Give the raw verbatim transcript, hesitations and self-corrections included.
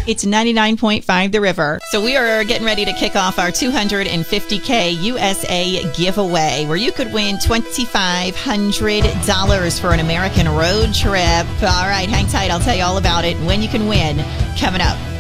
It's ninety-nine point five The River. So we are getting ready to kick off our two hundred fifty K U S A giveaway, where you could win twenty-five hundred dollars for an American road trip. All right, hang tight. I'll tell you all about it and when you can win coming up.